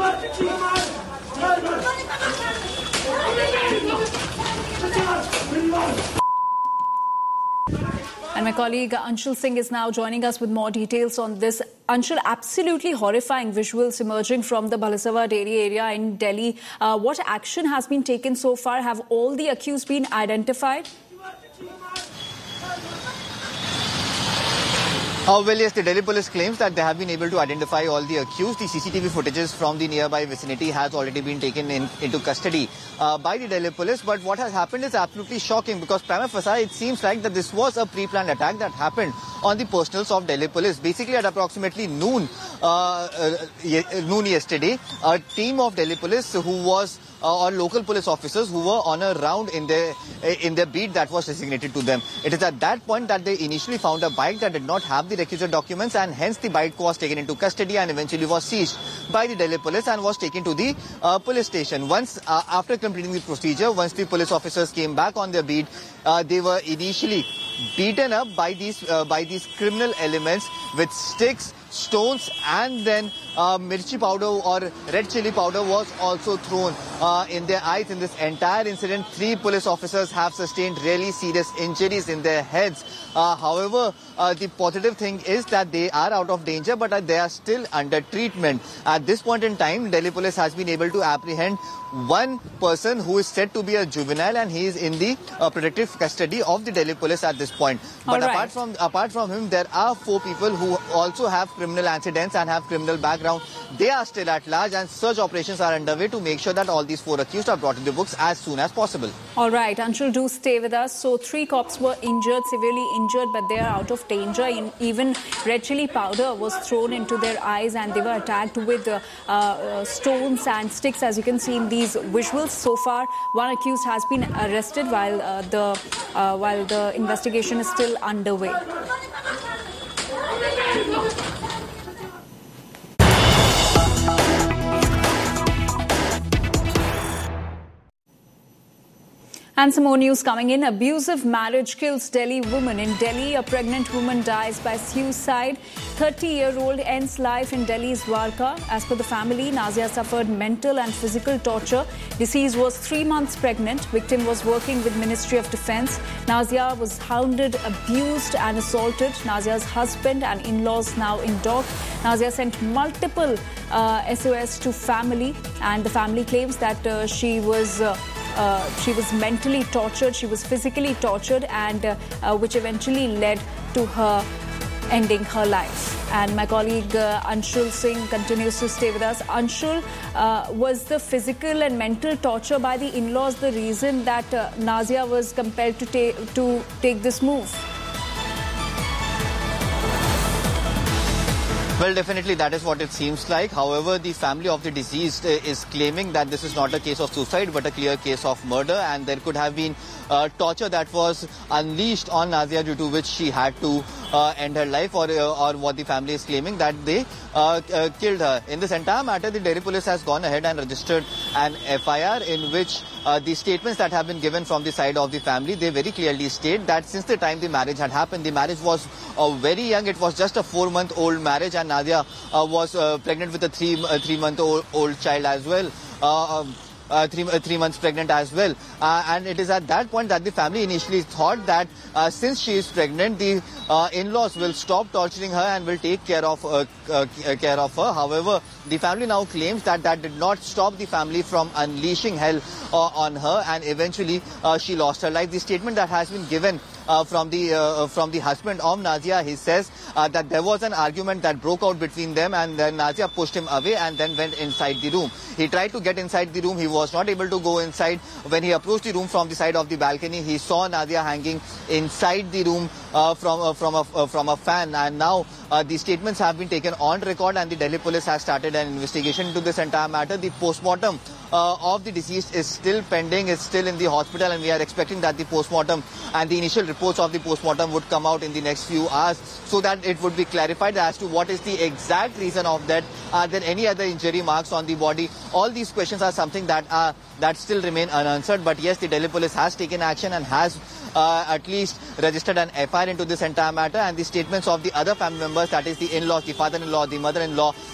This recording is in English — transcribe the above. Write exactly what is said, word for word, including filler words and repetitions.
And my colleague Anshul Singh is now joining us with more details on this. Anshul, absolutely horrifying visuals emerging from the Bhalasava dairy area in Delhi. Uh, what action has been taken so far? Have all the accused been identified? Uh, well, yes, the Delhi police claims that they have been able to identify all the accused. The C C T V footages from the nearby vicinity has already been taken in, into custody uh, by the Delhi police. But what has happened is absolutely shocking, because prima facie, it seems like that this was a pre-planned attack that happened on the personals of Delhi police. Basically, at approximately noon, uh, uh, noon yesterday, a team of Delhi police who was Uh, or local police officers who were on a round in their uh, in their beat that was designated to them. It is at that point that they initially found a bike that did not have the requisite documents, and hence the bike was taken into custody and eventually was seized by the Delhi police and was taken to the uh, police station. Once uh, after completing the procedure, once the police officers came back on their beat, uh, they were initially beaten up by these uh, by these criminal elements with sticks, stones, and then uh, mirchi powder or red chili powder was also thrown uh, in their eyes. In this entire incident, three police officers have sustained really serious injuries in their heads. Uh, however, uh, the positive thing is that they are out of danger, but uh, they are still under treatment. At this point in time, Delhi police has been able to apprehend one person who is said to be a juvenile, and he is in the uh, protective custody of the Delhi police at this point. But right. apart from apart from him, there are four people who also have criminal antecedents and have criminal background. They are still at large, and search operations are underway to make sure that all these four accused are brought to the books as soon as possible. All right, Anshul, do stay with us. So three cops were injured, severely injured, but they are out of danger. In, even red chili powder was thrown into their eyes, and they were attacked with uh, uh, stones and sticks, as you can see in these visuals. So far, one accused has been arrested while uh, the uh, while the investigation is still underway. And some more news coming in. Abusive marriage kills Delhi woman. In Delhi, a pregnant woman dies by suicide. thirty-year-old ends life in Delhi's Dwarka. As per the family, Nazia suffered mental and physical torture. Deceased was three months pregnant. Victim was working with Ministry of Defence. Nazia was hounded, abused and assaulted. Nazia's husband and in-laws now in dock. Nazia sent multiple uh, S O S to family, and the family claims that uh, she was... Uh, Uh, she was mentally tortured, she was physically tortured, and uh, uh, which eventually led to her ending her life. And my colleague uh, Anshul Singh continues to stay with us. Anshul, uh, was the physical and mental torture by the in-laws the reason that uh, Nazia was compelled to, ta- to take this move? Well, definitely that is what it seems like. However, the family of the deceased is claiming that this is not a case of suicide but a clear case of murder, and there could have been uh, torture that was unleashed on Nazia, due to which she had to uh, end her life, or uh, or what the family is claiming, that they uh, uh, killed her. In this entire matter, the Delhi police has gone ahead and registered an F I R in which uh, the statements that have been given from the side of the family, they very clearly state that since the time the marriage had happened, the marriage was uh, very young. It was just a four-month-old marriage, and Nadia uh, was uh, pregnant with a three uh, three month old, old child as well. Uh, um, Uh, three, uh, three months pregnant as well. Uh, and it is at that point that the family initially thought that uh, since she is pregnant, the uh, in-laws will stop torturing her and will take care of, uh, uh, care of her. However, the family now claims that that did not stop the family from unleashing hell uh, on her, and eventually uh, she lost her life. The statement that has been given Uh, from the uh, from the husband of Nazia, he says uh, that there was an argument that broke out between them, and then Nazia pushed him away and then went inside the room. He tried to get inside the room. He was not able to go inside. When he approached the room from the side of the balcony, he saw Nazia hanging inside the room uh, from uh, from a uh, from a fan. And now uh, the statements have been taken on record, and the Delhi police has started an investigation into this entire matter. The postmortem uh, of the deceased is still pending. It's still in the hospital, and we are expecting that the postmortem and the initial reports of the postmortem would come out in the next few hours, so that it would be clarified as to what is the exact reason of that. Are there any other injury marks on the body? All these questions are something that are that still remain unanswered. But yes, the Delhi police has taken action and has uh, at least registered an F I R into this entire matter, and the statements of the other family members, that is the in-laws, the father-in-law, the mother-in-law,